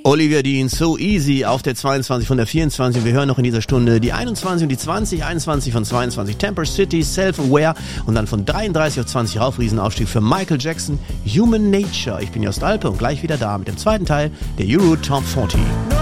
Olivia Dean, So Easy auf der 22 von der 24. Wir hören noch in dieser Stunde die 21 und die 20, 21 von 22. Temper City, Self-Aware und dann von 33 auf 20 rauf, Riesenaufstieg für Michael Jackson, Human Nature. Ich bin Jost Alpe und gleich wieder da mit dem zweiten Teil der Euro Top 40.